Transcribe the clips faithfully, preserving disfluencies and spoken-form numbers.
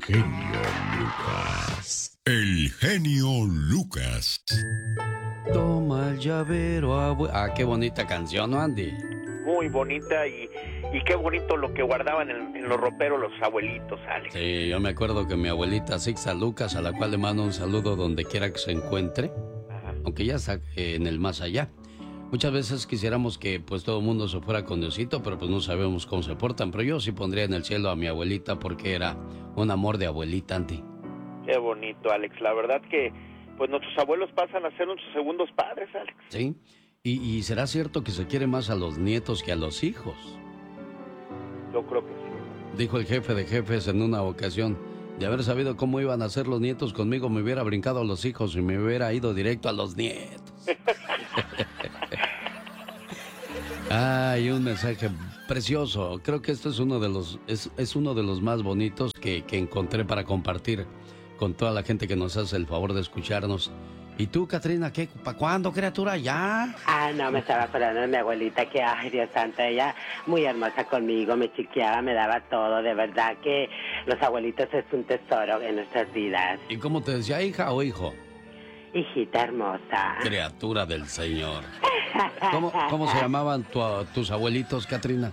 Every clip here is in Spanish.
genio Lucas. El genio Lucas. Toma el llavero, abue... Ah, qué bonita canción, ¿no, Andy? Muy bonita y, y qué bonito lo que guardaban en, en los roperos los abuelitos, Alex. Sí, yo me acuerdo que mi abuelita Sixa Lucas, a la cual le mando un saludo donde quiera que se encuentre, ajá, aunque ya está en el más allá. Muchas veces quisiéramos que pues todo el mundo se fuera con Diosito, pero pues no sabemos cómo se portan. Pero yo sí pondría en el cielo a mi abuelita porque era un amor de abuelita, Andy. Qué bonito, Alex. La verdad que pues nuestros abuelos pasan a ser nuestros segundos padres, Alex. Sí. ¿Y, y será cierto que se quiere más a los nietos que a los hijos? Yo creo que sí. Dijo el jefe de jefes en una ocasión: de haber sabido cómo iban a ser los nietos conmigo, me hubiera brincado a los hijos y me hubiera ido directo a los nietos. Ay, un mensaje precioso. Creo que esto es uno de los es, es uno de los más bonitos que, que encontré para compartir con toda la gente que nos hace el favor de escucharnos. ¿Y tú, Catrina, qué? ¿Para cuándo, criatura? ¿Ya? Ah, no, me estaba acordando de mi abuelita que, ay, Dios santo, ella muy hermosa conmigo, me chiqueaba, me daba todo. De verdad que los abuelitos es un tesoro en nuestras vidas. ¿Y cómo te decía, hija o hijo? Hijita hermosa. Criatura del Señor. ¿Cómo, cómo se llamaban tu, tus abuelitos, Catrina?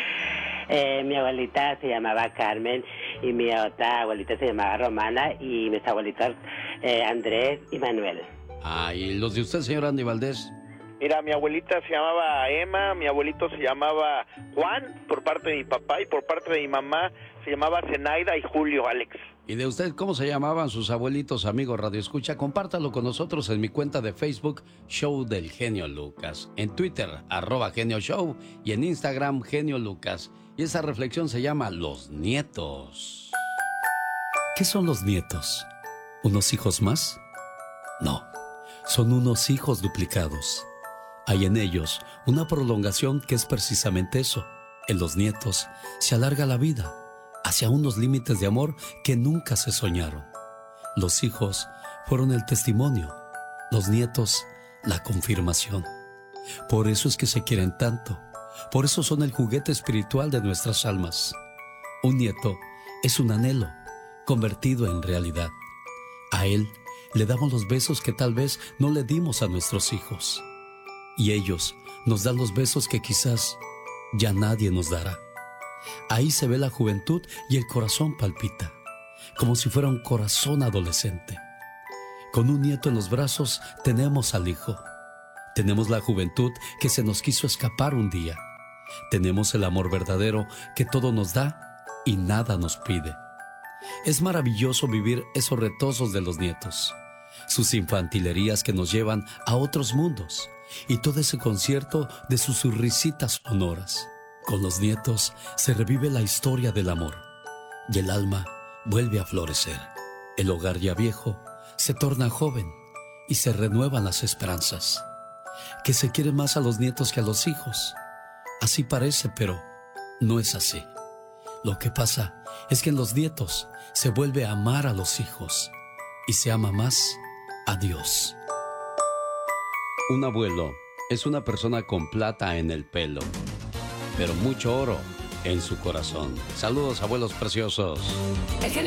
Eh, mi abuelita se llamaba Carmen y mi otra abuelita se llamaba Romana y mis abuelitos eh, Andrés y Manuel. Ah, ¿y los de usted, señor Andy Valdés? Mira, mi abuelita se llamaba Emma, mi abuelito se llamaba Juan por parte de mi papá y por parte de mi mamá se llamaba Zenaida y Julio, Alex. ¿Y de usted cómo se llamaban sus abuelitos, amigos Radio Escucha? Compártalo con nosotros en mi cuenta de Facebook, Show del Genio Lucas, en Twitter, arroba Genio Show, y en Instagram, Genio Lucas. Y esa reflexión se llama Los Nietos. ¿Qué son los nietos? ¿Unos hijos más? No, son unos hijos duplicados. Hay en ellos una prolongación que es precisamente eso. En los nietos se alarga la vida hacia unos límites de amor que nunca se soñaron. Los hijos fueron el testimonio, los nietos la confirmación. Por eso es que se quieren tanto, por eso son el juguete espiritual de nuestras almas. Un nieto es un anhelo convertido en realidad. A él le damos los besos que tal vez no le dimos a nuestros hijos. Y ellos nos dan los besos que quizás ya nadie nos dará. Ahí se ve la juventud y el corazón palpita, como si fuera un corazón adolescente. Con un nieto en los brazos tenemos al hijo. Tenemos la juventud que se nos quiso escapar un día. Tenemos el amor verdadero que todo nos da y nada nos pide. Es maravilloso vivir esos retosos de los nietos, sus infantilerías que nos llevan a otros mundos y todo ese concierto de sus risitas sonoras. Con los nietos se revive la historia del amor y el alma vuelve a florecer. El hogar ya viejo se torna joven y se renuevan las esperanzas. Que se quiere más a los nietos que a los hijos. Así parece, pero no es así. Lo que pasa es que en los nietos se vuelve a amar a los hijos y se ama más a Dios. Un abuelo es una persona con plata en el pelo, pero mucho oro en su corazón. Saludos, abuelos preciosos.